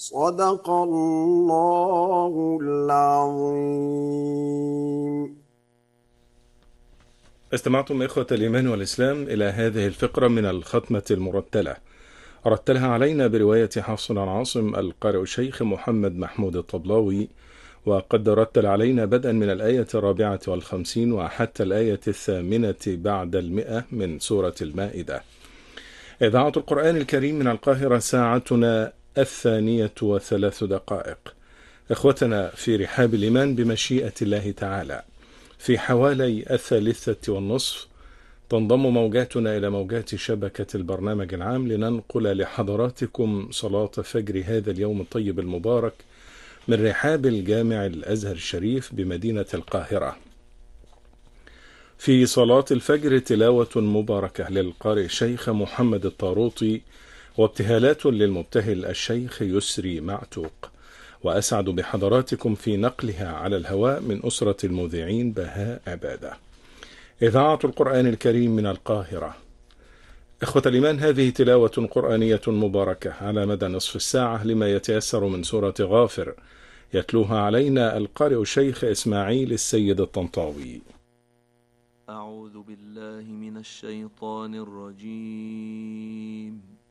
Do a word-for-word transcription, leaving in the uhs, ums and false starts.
صدق الله العظيم. استمعتم إخوة الإيمان والإسلام إلى هذه الفقرة من الختمة المرتلة، رتلها علينا برواية حفص عن عاصم القارئ الشيخ محمد محمود الطبلاوي، وقد رتل علينا بدءا من الآية الرابعة والخمسين وحتى الآية الثامنة بعد المئة من سورة المائدة. إذاعة القرآن الكريم من القاهرة، ساعتنا الثانية وثلاث دقائق. إخوتنا في رحاب الإيمان بمشيئة الله تعالى، في حوالي الثالثة والنصف تنضم موجاتنا إلى موجات شبكة البرنامج العام لننقل لحضراتكم صلاة فجر هذا اليوم الطيب المبارك من رحاب الجامع الأزهر الشريف بمدينة القاهرة. في صلاة الفجر تلاوة مباركة للقارئ الشيخ محمد الطاروطي، وابتهالات للمبتهل الشيخ يسري معتوق، وأسعد بحضراتكم في نقلها على الهواء من أسرة المذيعين بهاء عبادة. إذاعة القرآن الكريم من القاهرة. إخوة الإيمان، هذه تلاوة قرآنية مباركة على مدى نصف الساعة لما يتيسر من سورة غافر، يتلوها علينا القارئ الشيخ إسماعيل السيد الطنطاوي. أعوذ بالله من الشيطان الرجيم.